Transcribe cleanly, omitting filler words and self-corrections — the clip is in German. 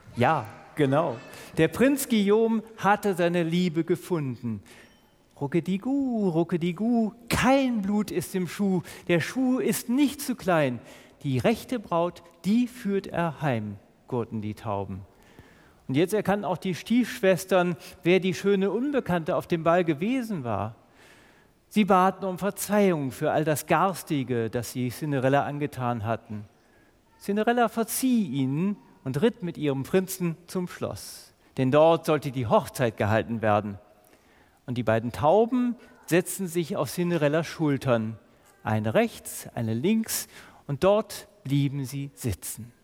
Ja, genau. Der Prinz Guillaume hatte seine Liebe gefunden. Ruckedigu, kein Blut ist im Schuh. Der Schuh ist nicht zu klein. Die rechte Braut, die führt er heim, gurrten die Tauben. Und jetzt erkannten auch die Stiefschwestern, wer die schöne Unbekannte auf dem Ball gewesen war. Sie baten um Verzeihung für all das Garstige, das sie Cinderella angetan hatten. Cinderella verzieh ihnen und ritt mit ihrem Prinzen zum Schloss, denn dort sollte die Hochzeit gehalten werden. Und die beiden Tauben setzten sich auf Cinderellas Schultern, eine rechts, eine links, und dort blieben sie sitzen.